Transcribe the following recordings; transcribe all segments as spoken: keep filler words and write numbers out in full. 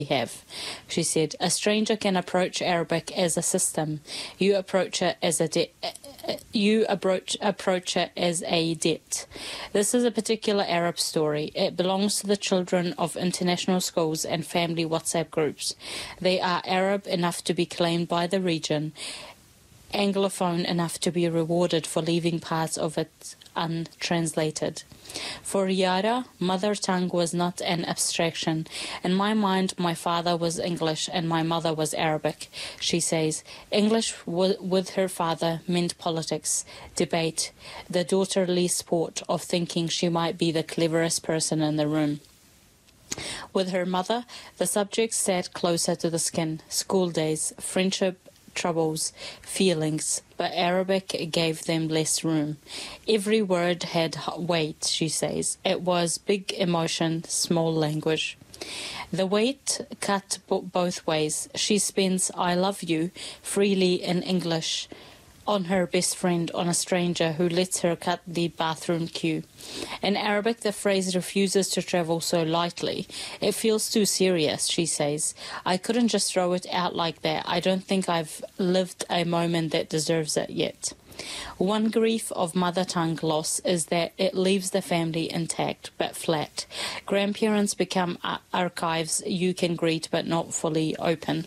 have. She said, a stranger can approach Arabic as a system. You approach it as a de- you approach approach it as a debt. This is a particular Arab story. It belongs to the children of international schools and family WhatsApp groups. They are Arab enough to be claimed by the region, Anglophone enough to be rewarded for leaving parts of it untranslated. For Yara, mother tongue was not an abstraction. In my mind, my father was English and my mother was Arabic. She says, English w- with her father meant politics, debate, the daughterly sport of thinking she might be the cleverest person in the room. With her mother, the subjects sat closer to the skin, school days, friendship, troubles, feelings, but Arabic gave them less room. Every word had weight, she says. It was big emotion, small language. The weight cut b- both ways. She spends I love you freely in English on her best friend, on a stranger who lets her cut the bathroom queue. In Arabic, the phrase refuses to travel so lightly. It feels too serious, she says. I couldn't just throw it out like that. I don't think I've lived a moment that deserves it yet. One grief of mother tongue loss is that it leaves the family intact but flat. Grandparents become archives you can greet but not fully open.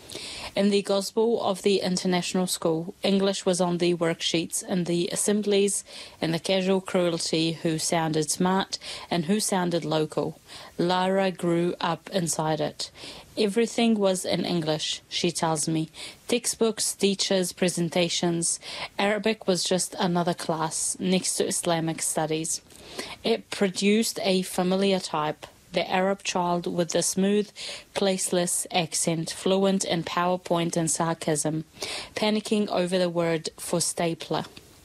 In the Gospel of the International School, English was on the worksheets in the assemblies, in the casual cruelty who sounded smart and who sounded local. Lara grew up inside it. Everything was in English, she tells me. Textbooks, teachers, presentations. Arabic was just another class next to Islamic studies. It produced a familiar type. The Arab child with the smooth, placeless accent, fluent in PowerPoint and sarcasm, panicking over the word for stapler.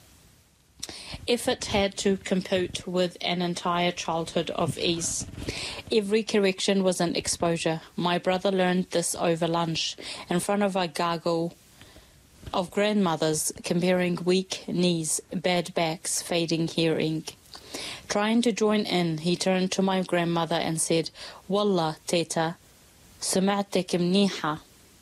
Effort had to compete with an entire childhood of ease. Every correction was an exposure. My brother learned this over lunch, in front of a gaggle of grandmothers, comparing weak knees, bad backs, fading hearing. Trying to join in, he turned to my grandmother and said, Wallah, teta, سمعتك منيحة.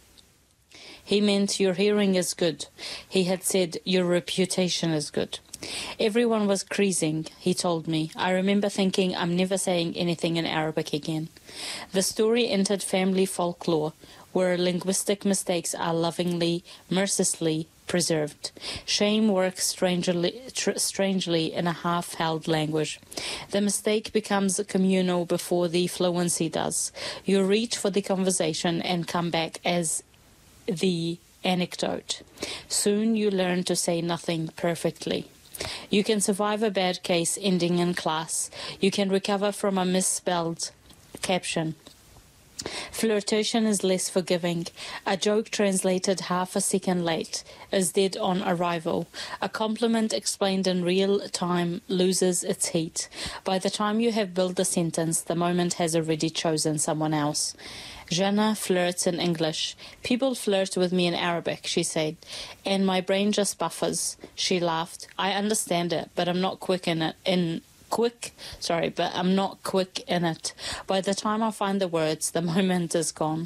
He meant your hearing is good. He had said your reputation is good. Everyone was creasing, he told me. I remember thinking I'm never saying anything in Arabic again. The story entered family folklore, where linguistic mistakes are lovingly, mercilessly preserved. Shame works strangely, tr- strangely in a half-held language. The mistake becomes communal before the fluency does. You reach for the conversation and come back as the anecdote. Soon you learn to say nothing perfectly. You can survive a bad case ending in class. You can recover from a misspelled caption. Flirtation is less forgiving. A joke translated half a second late is dead on arrival. A compliment explained in real time loses its heat. By the time you have built the sentence, the moment has already chosen someone else. Jana flirts in English. People flirt with me in Arabic, she said, and my brain just buffers. She laughed. I understand it, but I'm not quick in it. In quick, sorry, but I'm not quick in it. By the time I find the words, the moment is gone.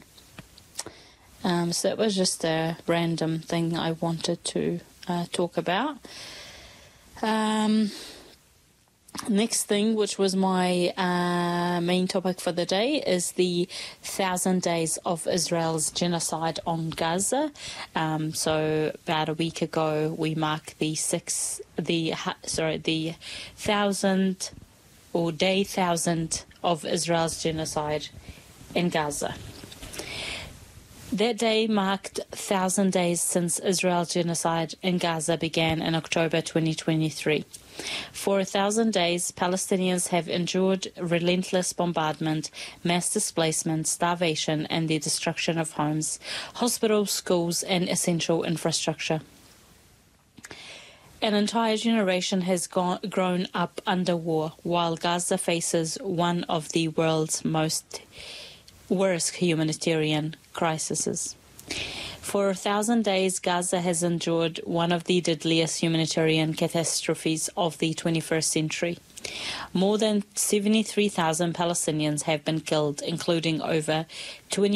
Um, so that was just a random thing I wanted to uh, talk about. Um, next thing, which was my uh, main topic for the day, is the thousand days of Israel's genocide on Gaza. Um, so about a week ago, we marked the six, the sorry, the thousand or day thousand of Israel's genocide in Gaza. That day marked thousand days since Israel's genocide in Gaza began in October twenty twenty-three. For a thousand days, Palestinians have endured relentless bombardment, mass displacement, starvation, and the destruction of homes, hospitals, schools, and essential infrastructure. An entire generation has gone, grown up under war, while Gaza faces one of the world's most worst humanitarian crises. For a thousand days, Gaza has endured one of the deadliest humanitarian catastrophes of the twenty-first century. More than seventy-three thousand Palestinians have been killed, including over twenty